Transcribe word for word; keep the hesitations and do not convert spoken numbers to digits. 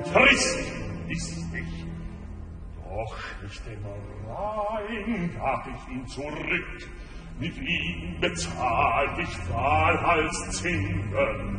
trist ist ich. Doch nicht immer rein gab ich ihn zurück, mit Liebe zahlt ich Wahl als Zinne.